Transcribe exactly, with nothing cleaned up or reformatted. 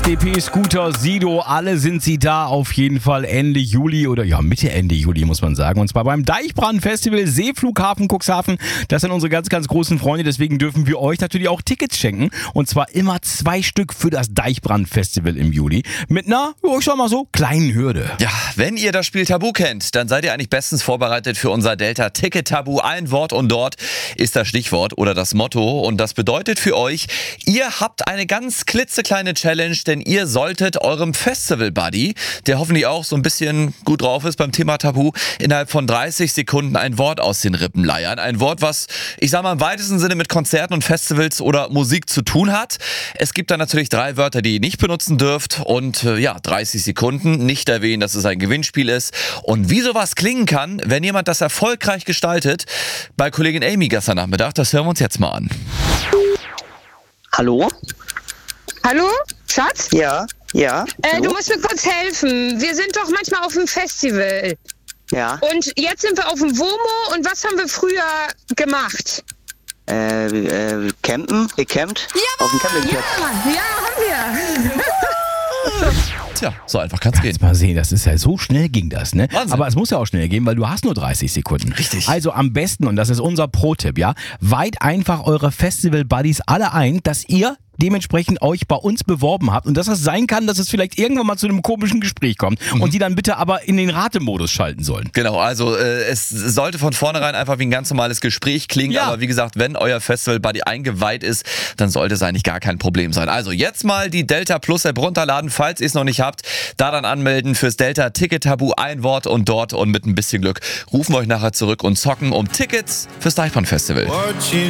D P, Scooter, Sido, alle sind sie da auf jeden Fall Ende Juli oder ja Mitte Ende Juli muss man sagen. Und zwar beim Deichbrand-Festival Seeflughafen Cuxhaven. Das sind unsere ganz, ganz großen Freunde. Deswegen dürfen wir euch natürlich auch Tickets schenken. Und zwar immer zwei Stück für das Deichbrand-Festival im Juli. Mit einer, ich sag mal so, kleinen Hürde. Ja, wenn ihr das Spiel Tabu kennt, dann seid ihr eigentlich bestens vorbereitet für unser Delta-Ticket-Tabu. Ein Wort und dort ist das Stichwort oder das Motto. Und das bedeutet für euch, ihr habt eine ganz klitzekleine Challenge, denn ihr solltet eurem Festival-Buddy, der hoffentlich auch so ein bisschen gut drauf ist beim Thema Tabu, innerhalb von dreißig Sekunden ein Wort aus den Rippen leiern. Ein Wort, was, ich sag mal, im weitesten Sinne mit Konzerten und Festivals oder Musik zu tun hat. Es gibt dann natürlich drei Wörter, die ihr nicht benutzen dürft und äh, ja, dreißig Sekunden. Nicht erwähnen, dass es ein Gewinnspiel ist. Und wie sowas klingen kann, wenn jemand das erfolgreich gestaltet, bei Kollegin Amy gestern Nachmittag, das hören wir uns jetzt mal an. Hallo? Hallo, Schatz? Ja, ja. Äh, hallo? du musst mir kurz helfen. Wir sind doch manchmal auf dem Festival. Ja. Und jetzt sind wir auf dem WOMO und was haben wir früher gemacht? Äh, äh, campen? Gecampt? Ja, Auf dem Campingplatz. ja, ja, haben wir. Tja, so einfach kann's gehen. Jetzt mal sehen, das ist ja so schnell ging das, ne? Wahnsinn. Aber es muss ja auch schnell gehen, weil du hast nur dreißig Sekunden. Richtig. Also am besten, und das ist unser Pro-Tipp, ja, weiht einfach eure Festival-Buddies alle ein, dass ihr dementsprechend euch bei uns beworben habt und dass es sein kann, dass es vielleicht irgendwann mal zu einem komischen Gespräch kommt Mhm. und die dann bitte aber in den Ratemodus schalten sollen. Genau, also äh, es sollte von vornherein einfach wie ein ganz normales Gespräch klingen, Ja. aber wie gesagt, wenn euer Festival-Buddy eingeweiht ist, dann sollte es eigentlich gar kein Problem sein. Also jetzt mal die Delta Plus App runterladen, falls ihr es noch nicht habt, da dann anmelden fürs Delta Ticket Tabu, ein Wort und dort und mit ein bisschen Glück rufen wir euch nachher zurück und zocken um Tickets fürs Deichbrand Festival.